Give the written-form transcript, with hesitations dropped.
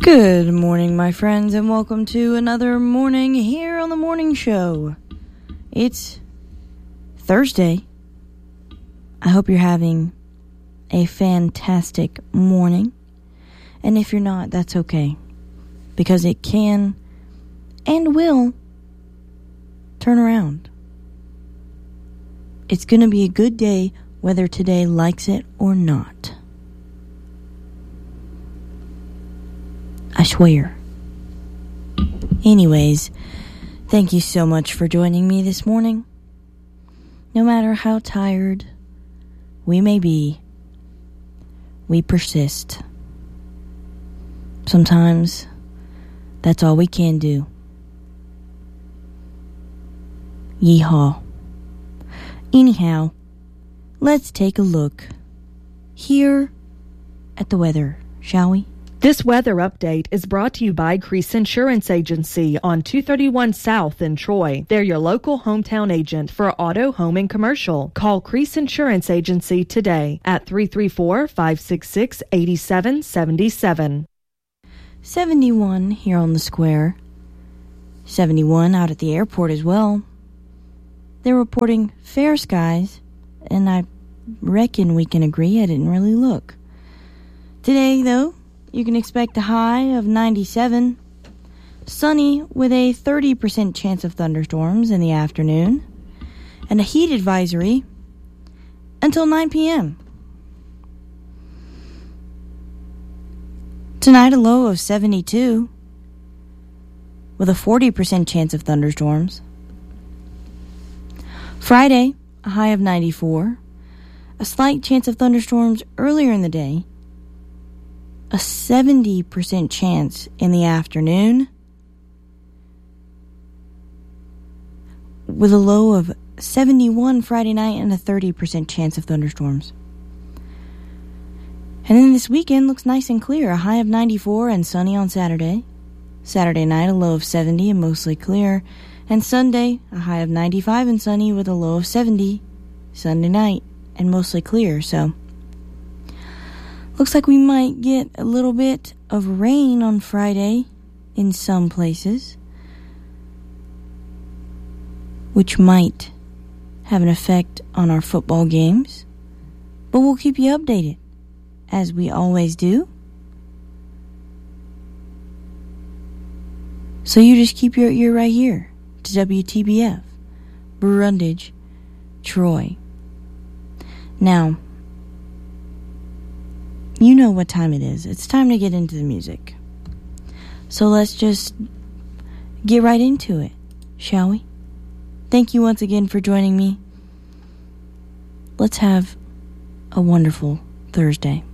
Good morning, my friends, and welcome to another morning here on the morning show. It's Thursday. I hope you're having a fantastic morning. And if you're not, that's okay. Because it can and will turn around. It's going to be a good day whether today likes it or not. I swear. Anyways, thank you so much for joining me this morning. No matter how tired we may be, we persist. Sometimes that's all we can do. Yeehaw. Anyhow, let's take a look here at the weather, shall we? This weather update is brought to you by Crease Insurance Agency on 231 South in Troy. They're your local hometown agent for auto, home, and commercial. Call Crease Insurance Agency today at 334-566-8777. 71 here on the square. 71 out at the airport as well. They're reporting fair skies, and I reckon we can agree I didn't really look. Today, though, you can expect a high of 97, sunny with a 30% chance of thunderstorms in the afternoon, and a heat advisory until 9 p.m. Tonight, a low of 72 with a 40% chance of thunderstorms. Friday, a high of 94, a slight chance of thunderstorms earlier in the day, a 70% chance in the afternoon, with a low of 71 Friday night and a 30% chance of thunderstorms. And then this weekend looks nice and clear, a high of 94 and sunny on Saturday. Saturday night, a low of 70 and mostly clear. And Sunday, a high of 95 and sunny with a low of 70 Sunday night and mostly clear. So looks like we might get a little bit of rain on Friday in some places, which might have an effect on our football games. But we'll keep you updated, as we always do. So you just keep your ear right here to WTBF, Brundage, Troy. Now, you know what time it is. It's time to get into the music. So let's just get right into it, shall we? Thank you once again for joining me. Let's have a wonderful Thursday.